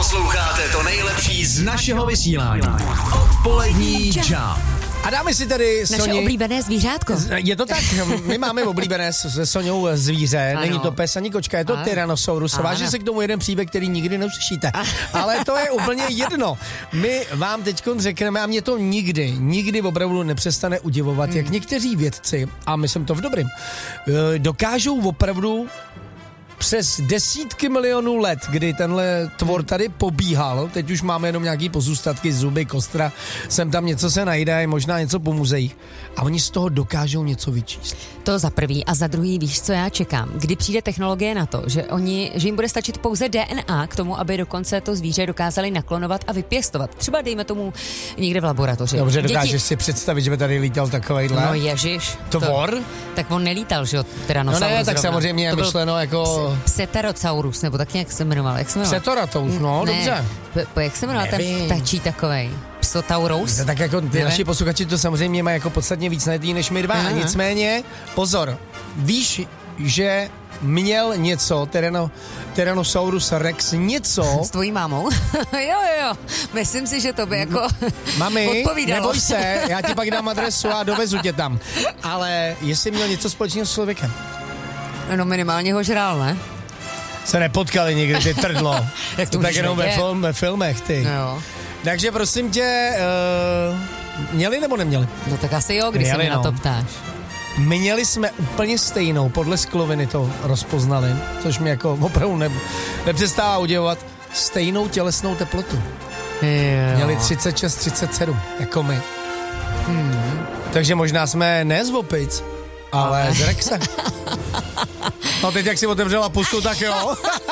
Posloucháte to nejlepší z našeho vysílání. Odpolední Jump. A dáme si tady naše oblíbené zvířátko. Je to tak, my máme oblíbené se Soňou zvíře, ano. Není to pes ani kočka, je to Tyrannosaurus. Váže se k tomu jeden příběh, který nikdy neuslyšíte. Ale to je úplně jedno. My vám teďkon řekneme, a mě to nikdy opravdu nepřestane udivovat, jak někteří vědci, a myslím to v dobrým, dokážou opravdu přes desítky milionů let, kdy tenhle tvor tady pobíhal, teď už máme jenom nějaký pozůstatky, zuby, kostra, sem tam něco se najde, možná něco po muzeích, a oni z toho dokážou něco vyčíst. To za prvý a za druhý, víš, co já čekám? Kdy přijde technologie na to, že jim bude stačit pouze DNA k tomu, aby dokonce to zvíře dokázali naklonovat a vypěstovat. Třeba dejme tomu někde v laboratoři. Dobře, dokážeš si představit, že by tady lítal takovejhle? No ježiš. Tvor? Tak on nelítal, že jo, Tyrannosaurus. No ne, tak zrovna. samozřejmě myšleno jako... Pseterosaurus, nebo tak nějak se jmenoval. Jak se jmenoval? Psetorataurus, no, ne, dobře. Jak se jmenoval ten tačí takovej? Psotaurus? Tak jako ty naši posluchači to samozřejmě mají jako podstatně víc najetý než my dva. Aha. Nicméně, pozor, víš, že měl něco, Tyrannosaurus Rex, něco... S tvojí mámou? jo. Myslím si, že to by jako Mami, odpovídalo. Neboj se, já ti pak dám adresu a dovezu tě tam. Ale jestli měl něco společného s člověkem. No minimálně ho žrál, ne? Se nepotkali někdy, ty trdlo. Jak to tak jenom ve filmech, ty. No. Takže prosím tě, měli nebo neměli? No tak asi jo, když se mi na to ptáš. Měli jsme úplně stejnou, podle skloviny to rozpoznali, což mi jako opravdu nepřestává udivovat, stejnou tělesnou teplotu. Jo. Měli 36-37, jako my. Takže možná jsme ne z opic, ale z Rexe. No teď, jak si otevřela pusu, tak jo.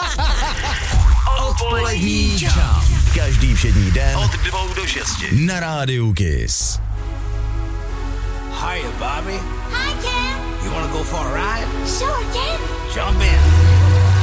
Odpolední Jump. Každý všední den od 2 do 6 na rádiu Kiss. Hiya, Bobby. Hi, Ken. You wanna go for a ride? Sure, Ken. Jump in.